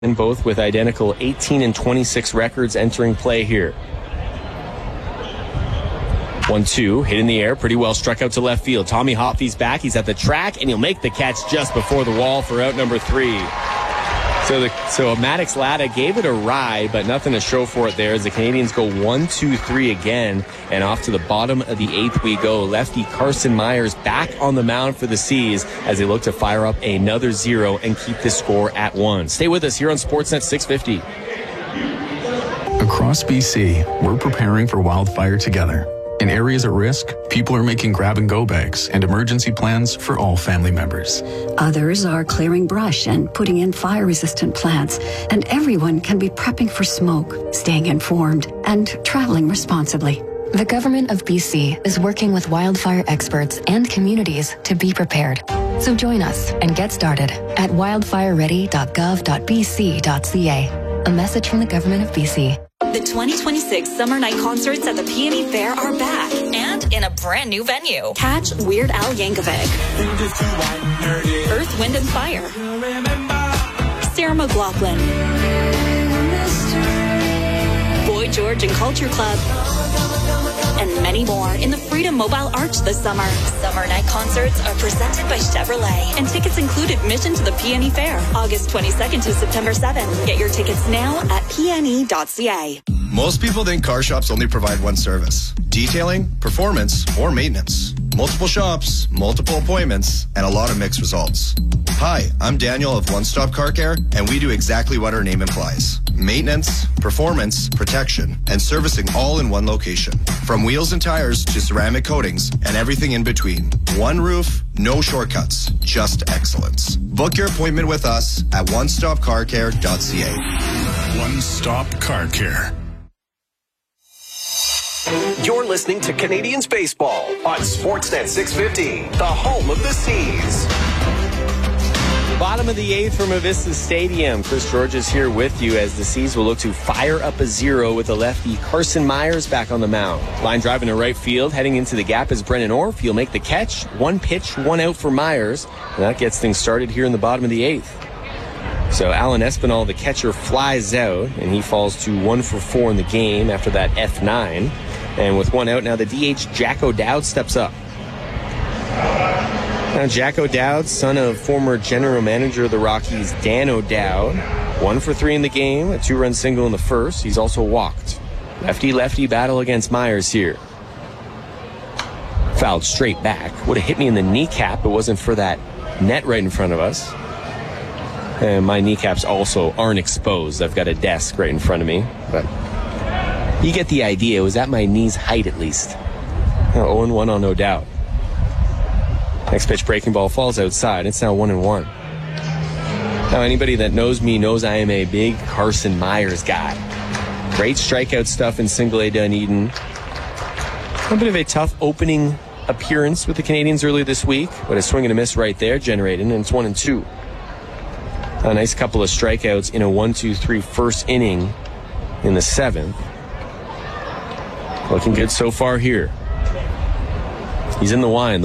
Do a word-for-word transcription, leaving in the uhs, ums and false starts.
and both with identical eighteen and twenty-six records entering play here. one two, hit in the air, pretty well struck out to left field. Tommy Hopfy's back, he's at the track, and he'll make the catch just before the wall for out number three. So the so Maddox Latta gave it a ride, but nothing to show for it there as the Canadians go one two three again, and off to the bottom of the eighth we go. Lefty Carson Myers back on the mound for the C's as they look to fire up another zero and keep the score at one. Stay with us here on Sportsnet six fifty. Across B C, we're preparing for wildfire together. In areas at risk, people are making grab-and-go bags and emergency plans for all family members. Others are clearing brush and putting in fire-resistant plants. And everyone can be prepping for smoke, staying informed, and traveling responsibly. The Government of B C is working with wildfire experts and communities to be prepared. So join us and get started at wildfire ready dot gov dot b c dot c a. A message from the Government of B C. The twenty twenty-six Summer Night Concerts at the P and E Fair are back and in a brand new venue. Catch Weird Al Yankovic, Earth, Wind and Fire, Sarah McLachlan, Boy George and Culture Club, and many more in the Freedom Mobile Arch this summer. Summer Night Concerts are presented by Chevrolet, and tickets include admission to the P and E Fair, August twenty-second to September seventh. Get your tickets now at p n e dot c a. Most people think car shops only provide one service: detailing, performance, or maintenance. Multiple shops, multiple appointments, and a lot of mixed results. Hi, I'm Daniel of One Stop Car Care, and we do exactly what our name implies: maintenance, performance, protection, and servicing all in one location. From wheels and tires to ceramic coatings and everything in between. One roof, no shortcuts, just excellence. Book your appointment with us at one stop car care dot c a. One Stop Car Care. You're listening to Canadians Baseball on Sportsnet six fifty, the home of the C's. Bottom of the eighth from Avista Stadium. Chris George is here with you as the C's will look to fire up a zero with the lefty Carson Myers back on the mound. Line driving to right field. Heading into the gap is Brennan Orff. He'll make the catch. One pitch, one out for Myers. And that gets things started here in the bottom of the eighth. So Alan Espinal, the catcher, flies out, and he falls to one for four in the game after that F nine. And with one out, now the D H, Jack O'Dowd, steps up. Now, Jack O'Dowd, son of former general manager of the Rockies, Dan O'Dowd, one for three in the game, a two-run single in the first. He's also walked. Lefty-lefty battle against Myers here. Fouled straight back. Would have hit me in the kneecap if it wasn't for that net right in front of us. And my kneecaps also aren't exposed. I've got a desk right in front of me. But you get the idea. It was at my knee's height, at least. oh and one on O'Dowd. Next pitch, breaking ball, falls outside. It's now one and one. Now, anybody that knows me knows I am a big Carson Myers guy. Great strikeout stuff in single A Dunedin. A bit of a tough opening appearance with the Canadians earlier this week, but a swing and a miss right there generated, and it's one and two. A nice couple of strikeouts in a one two three first inning in the seventh. Looking good so far here. He's in the wine.